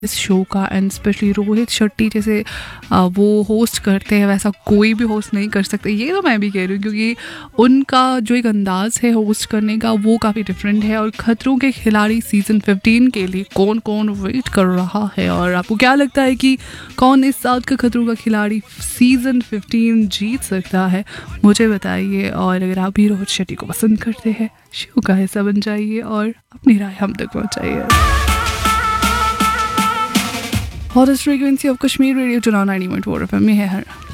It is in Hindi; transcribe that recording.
इस शो का, एंड स्पेशली रोहित शेट्टी जैसे वो होस्ट करते हैं वैसा कोई भी होस्ट नहीं कर सकता। ये तो मैं भी कह रही हूँ, क्योंकि उनका जो एक अंदाज़ है होस्ट करने का वो काफ़ी डिफरेंट है। और खतरों के खिलाड़ी सीज़न 15 के लिए कौन कौन वेट कर रहा है, और आपको क्या लगता है कि कौन इस साल का खतरों का खिलाड़ी सीज़न 15 जीत सकता है, मुझे बताइए। और अगर आप भी रोहित शेट्टी को पसंद करते हैं, शो का हिस्सा बन जाइए और अपनी राय हम तक पहुँचाइए। Hottest frequency of Kashmir radio चुनाव 90.4 FM में है हर